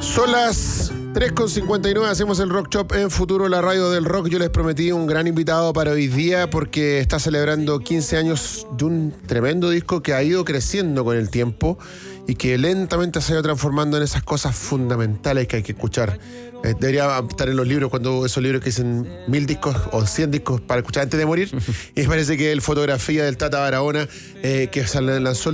Son las 3:59, hacemos el Rock Shop en Futuro, la radio del rock. Yo les prometí un gran invitado para hoy día porque está celebrando 15 años de un tremendo disco que ha ido creciendo con el tiempo y que lentamente se ha ido transformando en esas cosas fundamentales que hay que escuchar. Debería estar en los libros, cuando esos libros que dicen 1000 discos o 100 discos para escuchar antes de morir. Y me parece que el Fotografía del Tata Barahona, que se lanzó el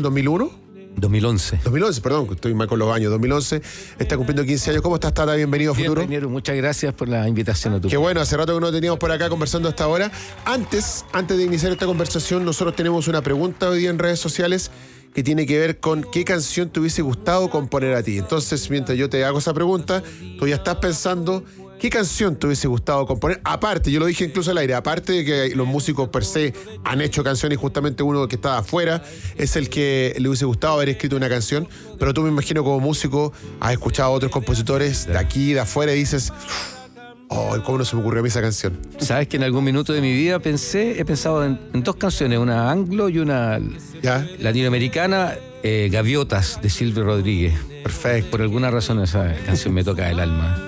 2011, perdón, estoy mal con los años. 2011, está cumpliendo 15 años. ¿Cómo estás, Tata? Bienvenido a Futuro. Bien, Piñero, muchas gracias por la invitación a tu. Qué bueno, hace rato que no teníamos por acá conversando hasta ahora. Antes de iniciar esta conversación, nosotros tenemos una pregunta hoy día en redes sociales que tiene que ver con qué canción te hubiese gustado componer a ti. Entonces, mientras yo te hago esa pregunta, tú ya estás pensando qué canción te hubiese gustado componer. Aparte, yo lo dije incluso al aire, aparte de que los músicos per se han hecho canciones, justamente uno que está afuera es el que le hubiese gustado haber escrito una canción, pero tú, me imagino, como músico has escuchado a otros compositores de aquí, de afuera, y dices, oh, ¿cómo no se me ocurrió a mí esa canción? Sabes que en algún minuto de mi vida he pensado en dos canciones, una anglo y una latinoamericana, Gaviotas, de Silvio Rodríguez. Perfecto. Por alguna razón esa canción me toca el alma.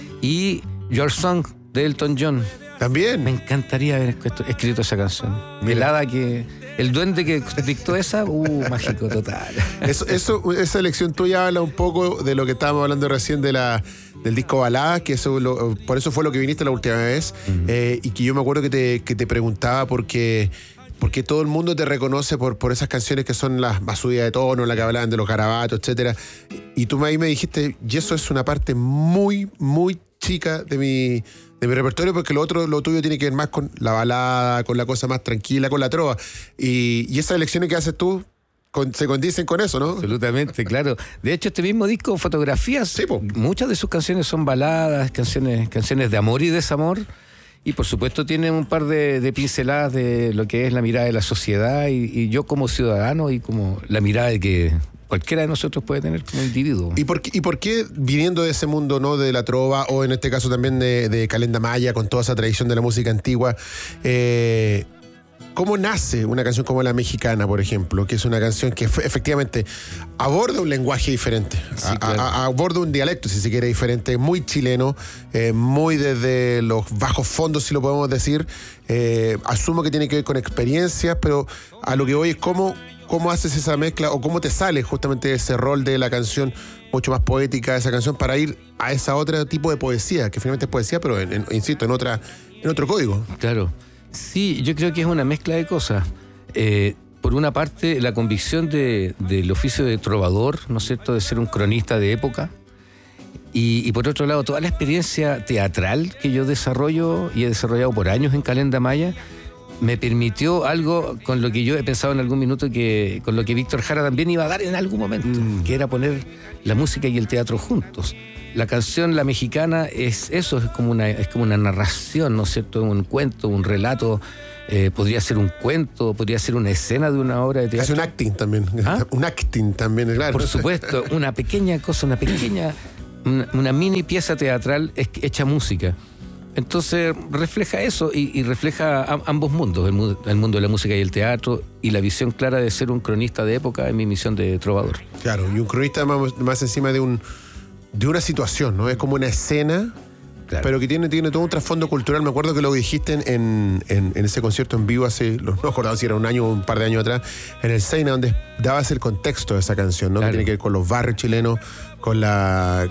Y Your Song, de Elton John. También. Me encantaría haber escrito esa canción. Velada, que el duende que dictó esa, mágico total. Esa elección tuya habla un poco de lo que estábamos hablando recién del disco Baladas, que por eso fue lo que viniste la última vez. Y que yo me acuerdo que te preguntaba porque todo el mundo te reconoce por esas canciones que son las más subidas de tono, la que hablaban de los garabatos, etcétera. Y tú ahí me dijiste, y eso es una parte muy, muy chica de mi repertorio, porque lo tuyo tiene que ver más con la balada, con la cosa más tranquila, con la trova. Y esas elecciones que haces tú se condicen con eso, ¿no? Absolutamente, claro. De hecho, este mismo disco, Fotografías, sí, muchas de sus canciones son baladas, canciones de amor y desamor. Y por supuesto tiene un par de pinceladas de lo que es la mirada de la sociedad y yo como ciudadano y como la mirada de que cualquiera de nosotros puede tener como individuo. ¿Y por qué viniendo de ese mundo, no, de la trova, o en este caso también de Calenda Maya, con toda esa tradición de la música antigua, cómo nace una canción como La Mexicana, por ejemplo, que es una canción que efectivamente aborda un lenguaje diferente, sí, claro. aborda un dialecto, si se quiere, diferente, muy chileno, muy desde los bajos fondos, si lo podemos decir. Asumo que tiene que ver con experiencias, pero a lo que voy es cómo haces esa mezcla o cómo te sale justamente ese rol de la canción mucho más poética de esa canción para ir a esa otra tipo de poesía, que finalmente es poesía, pero insisto, en otro código. Claro. Sí, yo creo que es una mezcla de cosas. Por una parte, la convicción del oficio de trovador, ¿no es cierto?, de ser un cronista de época. Y por otro lado, toda la experiencia teatral que yo desarrollo y he desarrollado por años en Calenda Maya, me permitió algo con lo que yo he pensado en algún minuto, con lo que Víctor Jara también iba a dar en algún momento, que era poner la música y el teatro juntos. La canción La Mexicana es eso, es como una narración, ¿no es cierto? Un cuento, un relato, podría ser un cuento, podría ser una escena de una obra de teatro. Es un acting también, un acting también, claro. Por supuesto, una pequeña cosa, una mini pieza teatral hecha música. Entonces refleja eso y refleja ambos mundos, el mundo de la música y el teatro, y la visión clara de ser un cronista de época en mi misión de trovador. Claro, y un cronista más encima de una situación, ¿no? Es como una escena, claro, pero que tiene todo un trasfondo cultural. Me acuerdo que lo dijiste en ese concierto en vivo no acordaba si era un año o un par de años atrás, en el Seina, donde dabas el contexto de esa canción, ¿no? Claro. Que tiene que ver con los barrios chilenos, con la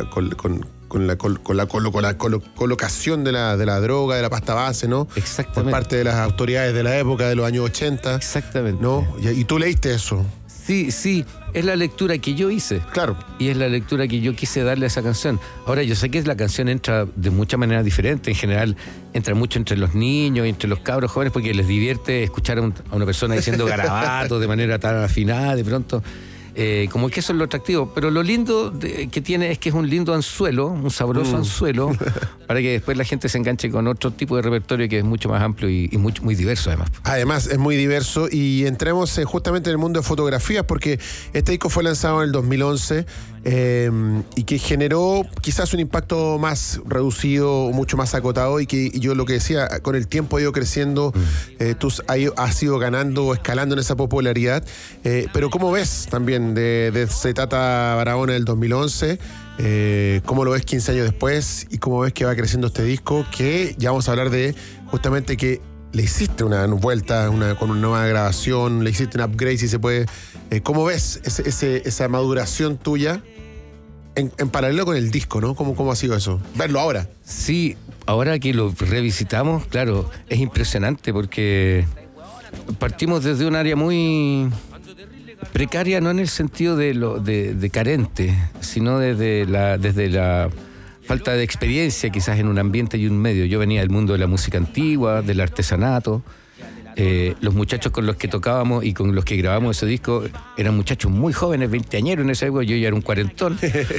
colocación de la droga, de la pasta base, ¿no? Exactamente. Por parte de las autoridades de la época, de los años 80. Exactamente. ¿No? Y tú leíste eso. Sí, es la lectura que yo hice. Claro. Y es la lectura que yo quise darle a esa canción. Ahora, yo sé que la canción entra de muchas maneras diferentes. En general, entra mucho entre los niños y entre los cabros jóvenes porque les divierte escuchar a una persona diciendo garabatos de manera tan afinada de pronto. Como que eso es lo atractivo, pero lo lindo que tiene es que es un lindo anzuelo, un sabroso anzuelo, para que después la gente se enganche con otro tipo de repertorio que es mucho más amplio y muy diverso además. Además es muy diverso, y entremos justamente en el mundo de fotografías, porque este disco fue lanzado en el 2011 y que generó quizás un impacto más reducido, mucho más acotado, y que yo lo que decía, con el tiempo ha ido creciendo, tú has ido ganando, escalando en esa popularidad, pero ¿cómo ves también de Tata Barahona del 2011 ¿Cómo lo ves 15 años después y cómo ves que va creciendo este disco? Que ya vamos a hablar de justamente que le hiciste una vuelta con una nueva grabación, le hiciste un upgrade, si se puede. ¿Cómo ves esa maduración tuya en paralelo con el disco, ¿no? ¿Cómo ha sido eso? Verlo ahora. Sí, ahora que lo revisitamos, claro, es impresionante porque partimos desde un área muy precaria, no en el sentido de carente, sino desde la falta de experiencia quizás en un ambiente y un medio. Yo venía del mundo de la música antigua, del artesanato. Los muchachos con los que tocábamos y con los que grabamos ese disco eran muchachos muy jóvenes, veinteañeros en esa época. Yo ya era un cuarentón.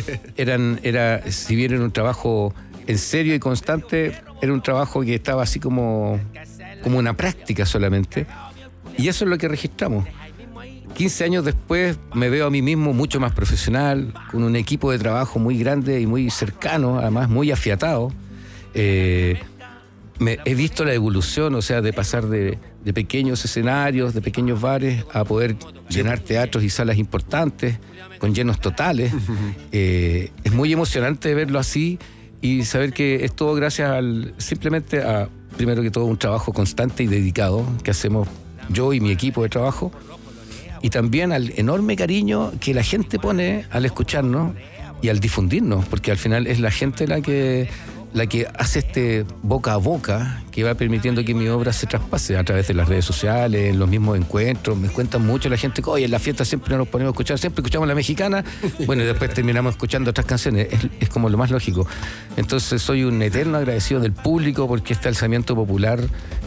Si bien era un trabajo en serio y constante, era un trabajo que estaba así como una práctica solamente. Y eso es lo que registramos. 15 años después me veo a mí mismo mucho más profesional, con un equipo de trabajo muy grande y muy cercano, además muy afiatado. He visto la evolución, o sea, de pasar de pequeños escenarios, de pequeños bares, a poder llenar teatros y salas importantes, con llenos totales. Es muy emocionante verlo así y saber que es todo gracias simplemente a, primero que todo, un trabajo constante y dedicado que hacemos yo y mi equipo de trabajo, y también al enorme cariño que la gente pone al escucharnos y al difundirnos, porque al final es la gente la que hace este boca a boca que va permitiendo que mi obra se traspase a través de las redes sociales, en los mismos encuentros. Me cuentan mucho la gente que, oye, en la fiesta siempre nos ponemos a escuchar, siempre escuchamos la mexicana, bueno, y después terminamos escuchando otras canciones. Es como lo más lógico. Entonces soy un eterno agradecido del público porque este alzamiento popular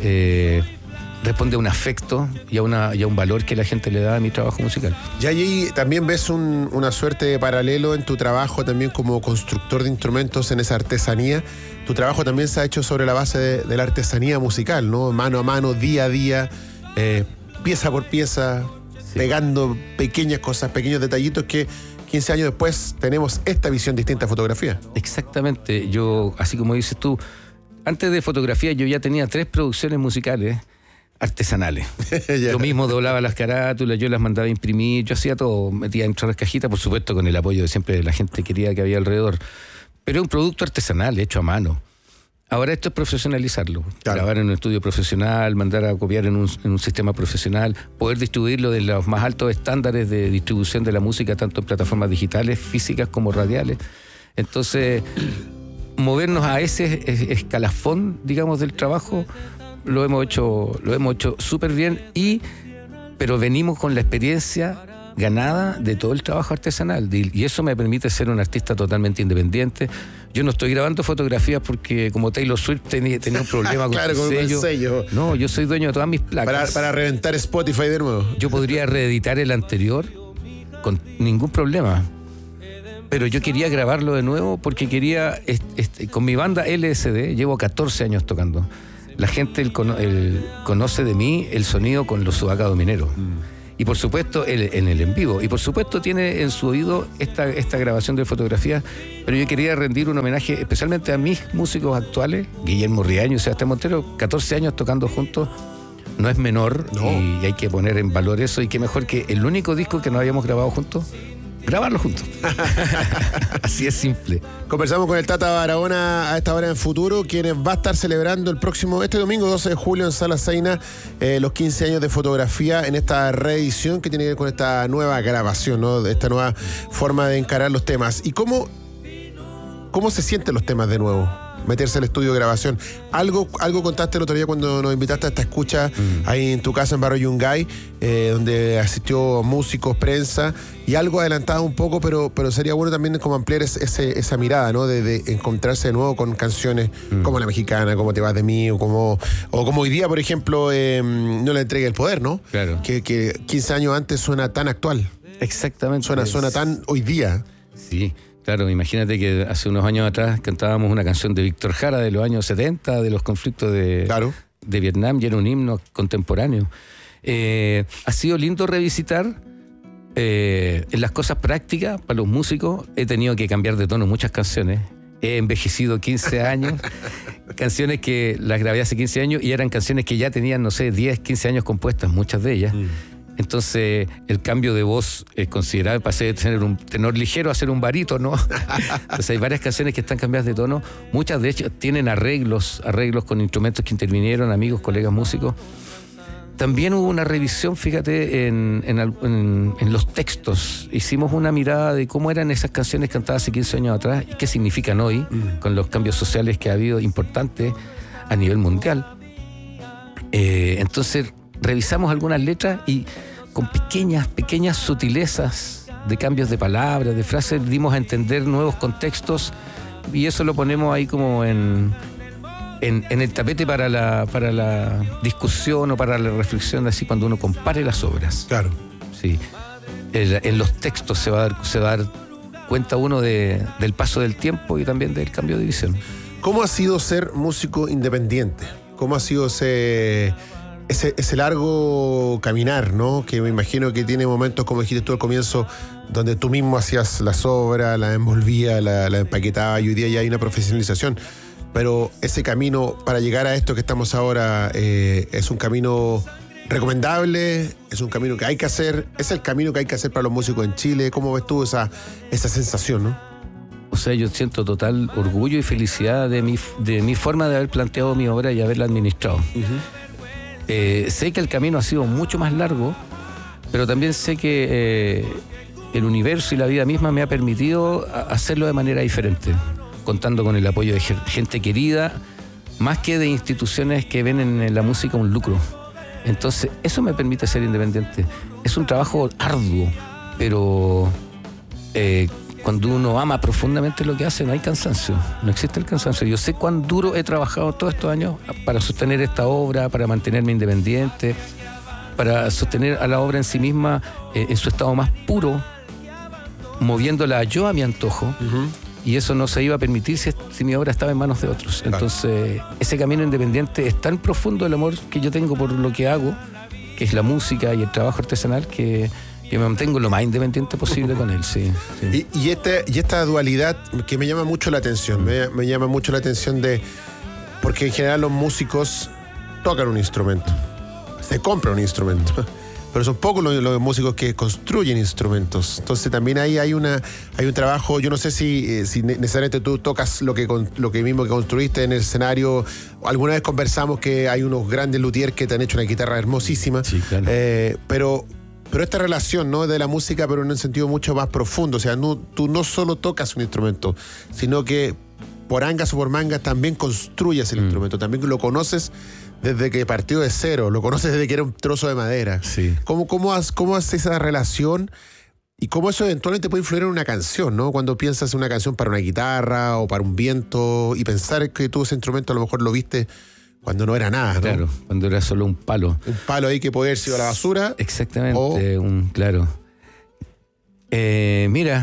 responde a un afecto y a un valor que la gente le da a mi trabajo musical. Y allí también ves una suerte de paralelo en tu trabajo también como constructor de instrumentos en esa artesanía. Tu trabajo también se ha hecho sobre la base de la artesanía musical, ¿no? Mano a mano, día a día, pieza por pieza, sí, pegando pequeñas cosas, pequeños detallitos que 15 años después tenemos esta visión distinta de fotografía. Exactamente. Yo, así como dices tú, antes de fotografía yo ya tenía 3 producciones musicales artesanales. Yo mismo doblaba las carátulas, yo las mandaba a imprimir, yo hacía todo, metía dentro de las cajitas, por supuesto con el apoyo de siempre la gente querida que había alrededor. Pero es un producto artesanal, hecho a mano. Ahora esto es profesionalizarlo, claro. Grabar en un estudio profesional, mandar a copiar en un sistema profesional, poder distribuirlo de los más altos estándares de distribución de la música, tanto en plataformas digitales, físicas como radiales. Entonces, movernos a ese escalafón, digamos, del trabajo, lo hemos hecho súper bien, pero venimos con la experiencia ganada de todo el trabajo artesanal, y eso me permite ser un artista totalmente independiente. Yo no estoy grabando fotografías porque como Taylor Swift tenía un problema con claro, su sello. Sello. No, yo soy dueño de todas mis placas. Para reventar Spotify de nuevo. Yo podría reeditar el anterior con ningún problema, pero yo quería grabarlo de nuevo porque quería, con mi banda LSD, llevo 14 años tocando. La gente conoce de mí el sonido con los Sudaca Domineros. Y por supuesto en el en vivo. Y por supuesto tiene en su oído esta grabación de fotografía. Pero yo quería rendir un homenaje especialmente a mis músicos actuales, Guillermo Riaño y Sebastián Montero, 14 años tocando juntos. No es menor, no. Y hay que poner en valor eso. Y qué mejor que el único disco que no habíamos grabado juntos, grabarlo juntos. Así es simple. Conversamos con el Tata Barahona a esta hora en Futuro, quienes va a estar celebrando este domingo 12 de julio en Sala Zaina, los 15 años de fotografía en esta reedición que tiene que ver con esta nueva grabación, ¿no? Esta nueva forma de encarar los temas. ¿Y cómo se sienten los temas de nuevo? Meterse al estudio de grabación. Algo contaste el otro día cuando nos invitaste a esta escucha ahí en tu casa en Barrio Yungay, donde asistió músicos, prensa, y algo adelantado un poco, pero sería bueno también como ampliar esa mirada, ¿no? De encontrarse de nuevo con canciones como La Mexicana, como Te vas de mí, o como hoy día, por ejemplo, No le entregue el poder, ¿no? Claro. Que 15 años antes suena tan actual. Exactamente. Suena tan hoy día. Sí. Claro, imagínate que hace unos años atrás cantábamos una canción de Víctor Jara de los años 70, de los conflictos de Vietnam, y era un himno contemporáneo. Ha sido lindo revisitar en las cosas prácticas para los músicos. He tenido que cambiar de tono muchas canciones. He envejecido 15 años, canciones que las grabé hace 15 años y eran canciones que ya tenían, no sé, 10, 15 años compuestas, muchas de ellas. Entonces, el cambio de voz es considerable, pasé de tener un tenor ligero a ser un barítono. Entonces, hay varias canciones que están cambiadas de tono. Muchas, de hecho, tienen arreglos con instrumentos que intervinieron, amigos, colegas músicos. También hubo una revisión, fíjate, en los textos. Hicimos una mirada de cómo eran esas canciones cantadas hace 15 años atrás y qué significan hoy, con los cambios sociales que ha habido importantes a nivel mundial. Entonces, revisamos algunas letras y con pequeñas sutilezas de cambios de palabras, de frases, dimos a entender nuevos contextos y eso lo ponemos ahí como en el tapete para la discusión o para la reflexión, así cuando uno compare las obras. Claro. Sí. En los textos se va a dar cuenta uno del paso del tiempo y también del cambio de visión. ¿Cómo ha sido ser músico independiente? ¿Cómo ha sido ese largo caminar, ¿no? Que me imagino que tiene momentos, como dijiste tú al comienzo, donde tú mismo hacías las obras, las envolvías, la empaquetabas y hoy día ya hay una profesionalización. Pero ese camino para llegar a esto que estamos ahora es un camino recomendable, es un camino que hay que hacer, es el camino que hay que hacer para los músicos en Chile. ¿Cómo ves tú esa sensación, no? O sea, yo siento total orgullo y felicidad de mi forma de haber planteado mi obra y haberla administrado. Uh-huh. Sé que el camino ha sido mucho más largo, pero también sé que el universo y la vida misma me ha permitido hacerlo de manera diferente, contando con el apoyo de gente querida, más que de instituciones que ven en la música un lucro. Entonces, eso me permite ser independiente. Es un trabajo arduo, pero cuando uno ama profundamente lo que hace, no hay cansancio, no existe el cansancio. Yo sé cuán duro he trabajado todos estos años para sostener esta obra, para mantenerme independiente, para sostener a la obra en sí misma en su estado más puro, moviéndola yo a mi antojo. Uh-huh. Y eso no se iba a permitir si mi obra estaba en manos de otros. Claro. Entonces, ese camino independiente es tan profundo el amor que yo tengo por lo que hago, que es la música y el trabajo artesanal, que me mantengo lo más independiente posible con él, sí. Y esta dualidad que me llama mucho la atención, me llama mucho la atención porque en general los músicos tocan un instrumento, se compra un instrumento, pero son pocos los músicos que construyen instrumentos. Entonces también ahí hay un trabajo. Yo no sé si necesariamente tú tocas lo que mismo que construiste en el escenario. Alguna vez conversamos que hay unos grandes luthiers que te han hecho una guitarra hermosísima. Sí, claro. Pero esta relación, ¿no?, de la música, pero en un sentido mucho más profundo. O sea, tú no solo tocas un instrumento, sino que por angas o por mangas también construyes el instrumento, también lo conoces desde que partió de cero, lo conoces desde que era un trozo de madera. Sí. ¿Cómo haces esa relación y cómo eso eventualmente puede influir en una canción, ¿no? Cuando piensas en una canción para una guitarra o para un viento y pensar que tú ese instrumento a lo mejor lo viste cuando no era nada, ¿no? Claro, cuando era solo un palo. Un palo ahí que podía haber sido a la basura. Exactamente, claro. Mira,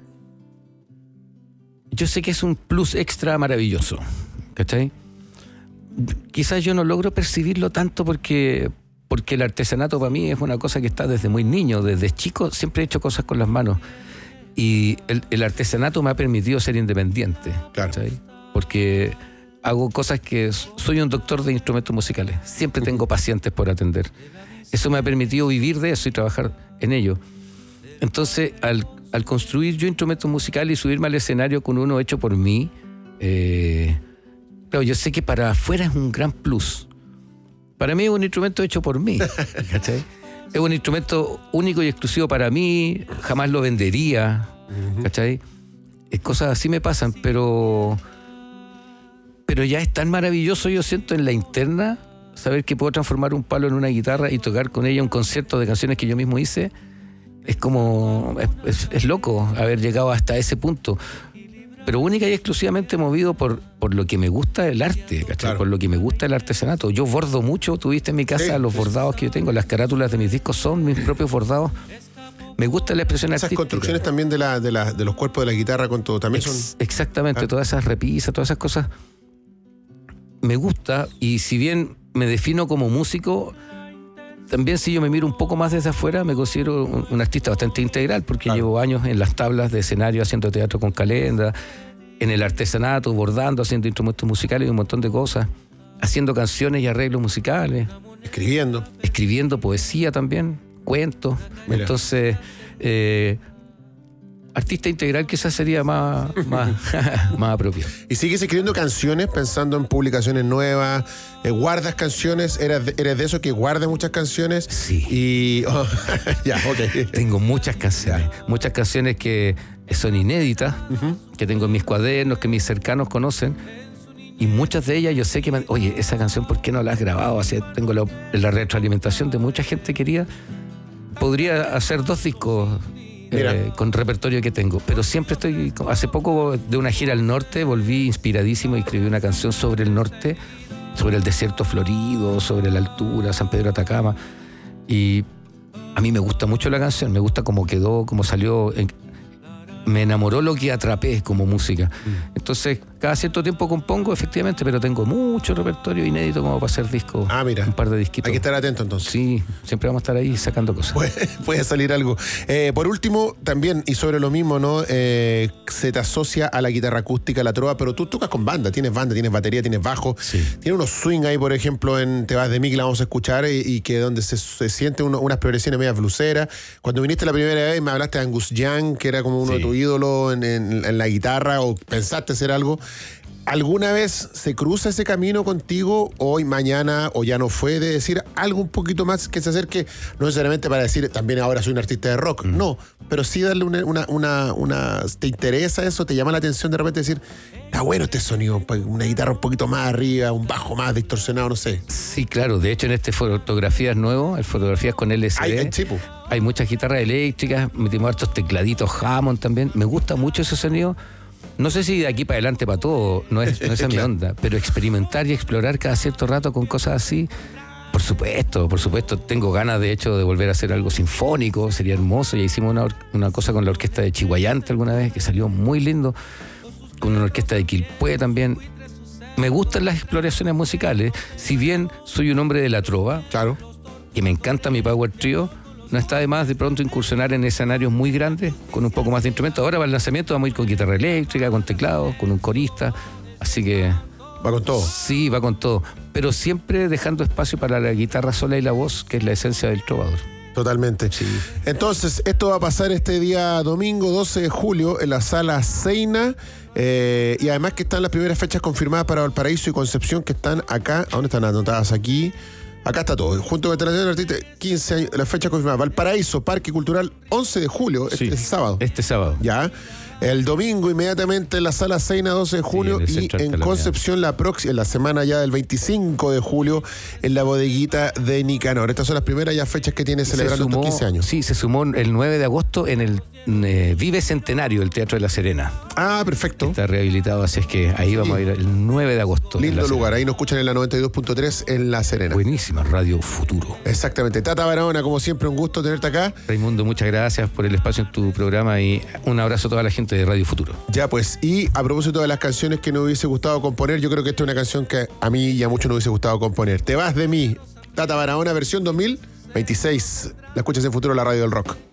yo sé que es un plus extra maravilloso, ¿cachai? Quizás yo no logro percibirlo tanto porque el artesanato para mí es una cosa que está desde muy niño, desde chico siempre he hecho cosas con las manos y el artesanato me ha permitido ser independiente, claro. ¿Sabes? Porque hago cosas que soy un doctor de instrumentos musicales, siempre tengo pacientes por atender, eso me ha permitido vivir de eso y trabajar en ello. Entonces al construir yo instrumentos musicales y subirme al escenario con uno hecho por mí, claro, yo sé que para afuera es un gran plus. Para mí es un instrumento hecho por mí, ¿cachai? Es un instrumento único y exclusivo para mí, jamás lo vendería, ¿cachai? Cosas así me pasan, pero ya es tan maravilloso, yo siento en la interna, saber que puedo transformar un palo en una guitarra y tocar con ella un concierto de canciones que yo mismo hice, es como, es loco haber llegado hasta ese punto. Pero única y exclusivamente movido por lo que me gusta el arte, ¿cachai? Claro. Por lo que me gusta el artesanato. Yo bordo mucho, tuviste en mi casa los bordados que yo tengo, las carátulas de mis discos son mis propios bordados. Me gusta la expresión artística. Esas construcciones también de los cuerpos de la guitarra con todo, también son... Exactamente, todas esas repisas, todas esas cosas. Me gusta, y si bien me defino como músico, también si yo me miro un poco más desde afuera, me considero un artista bastante integral, porque claro, llevo años en las tablas de escenario haciendo teatro con calenda, en el artesanato, bordando, haciendo instrumentos musicales y un montón de cosas, haciendo canciones y arreglos musicales. Escribiendo poesía también, cuentos. Mira. Entonces, artista integral quizás sería más apropiado. ¿Y sigues escribiendo canciones pensando en publicaciones nuevas? ¿Guardas canciones? ¿Eres de esos que guarda muchas canciones? Sí. Y... ya, ok. Tengo muchas canciones que son inéditas, que tengo en mis cuadernos, que mis cercanos conocen. Y muchas de ellas yo sé que oye, esa canción, ¿por qué no la has grabado? Así, tengo la retroalimentación de mucha gente querida. Podría hacer 2 discos con repertorio que tengo, pero siempre estoy... Hace poco, de una gira al norte, volví inspiradísimo y escribí una canción sobre el norte, sobre el desierto florido, sobre la altura, San Pedro de Atacama. Y a mí me gusta mucho la canción, me gusta cómo quedó, cómo salió... Me enamoró lo que atrapé como música. Entonces, cada cierto tiempo compongo, efectivamente, pero tengo mucho repertorio inédito como para hacer discos. Ah, mira. Un par de disquitos. Hay que estar atento entonces. Sí, siempre vamos a estar ahí sacando cosas. Puede salir algo. Por último, también, y sobre lo mismo, ¿no? Se te asocia a la guitarra acústica, a la trova, pero tú tocas con banda, tienes batería, tienes bajo. Sí. Tienes unos swing ahí, por ejemplo, en Te vas de mí, que la vamos a escuchar, y que donde se siente unas progresiones medias bluseras. Cuando viniste la primera vez me hablaste de Angus Young, que era como uno de tus ídolos en la guitarra, o pensaste hacer algo. ¿Alguna vez se cruza ese camino contigo, hoy, mañana, o ya no fue, de decir algo un poquito más que se acerque, no necesariamente para decir también ahora soy un artista de rock? No, pero sí darle una ¿te interesa eso? ¿Te llama la atención de repente decir, está bueno este sonido, una guitarra un poquito más arriba, un bajo más distorsionado, no sé? Sí, claro. De hecho, en este Fotografías nuevo, el Fotografías con LSD, hay muchas guitarras eléctricas, metimos hartos tecladitos Hammond también. Me gusta mucho ese sonido. No sé si de aquí para adelante para todo, no es esa mi onda, pero experimentar y explorar cada cierto rato con cosas así, por supuesto. Tengo ganas, de hecho, de volver a hacer algo sinfónico, sería hermoso. Ya hicimos una cosa con la orquesta de Chihuayante alguna vez, que salió muy lindo, con una orquesta de Quilpué también. Me gustan las exploraciones musicales, si bien soy un hombre de la trova, claro, y me encanta mi power trio. No está de más de pronto incursionar en escenarios muy grandes con un poco más de instrumentos. Ahora para el lanzamiento vamos a ir con guitarra eléctrica, con teclados, con un corista. Así que... ¿Va con todo? Sí, va con todo. Pero siempre dejando espacio para la guitarra sola y la voz, que es la esencia del trovador. Totalmente. Sí. Entonces, esto va a pasar este día domingo 12 de julio en la Sala Seina. Y además que están las primeras fechas confirmadas para Valparaíso y Concepción, que están acá. ¿A dónde están anotadas? Aquí. Acá está todo. Junto con Internacional Artista, 15 años, la fecha confirmada. Valparaíso, Parque Cultural, 11 de julio, Sí, este sábado. Este sábado. Ya. El domingo inmediatamente en la Sala Seina, 12 de julio, Sí, y en Concepción en la semana ya del 25 de julio en la bodeguita de Nicanor. Estas son las primeras ya fechas que tiene celebrando estos 15 años. Sí, se sumó el 9 de agosto en el Vive Centenario, el Teatro de La Serena. Ah, perfecto. Está rehabilitado, así es que ahí vamos a ir el 9 de agosto. Lindo lugar, ahí nos escuchan en la 92.3 en La Serena. Buenísima, Radio Futuro. Exactamente. Tata Barahona, como siempre, un gusto tenerte acá. Raimundo, muchas gracias por el espacio en tu programa y un abrazo a toda la gente de Radio Futuro. Ya pues, y a propósito de las canciones que nos hubiese gustado componer, yo creo que esta es una canción que a mí y a muchos nos hubiese gustado componer. Te vas de mí, Tata Barahona, versión 2026. La escuchas en Futuro, la radio del rock.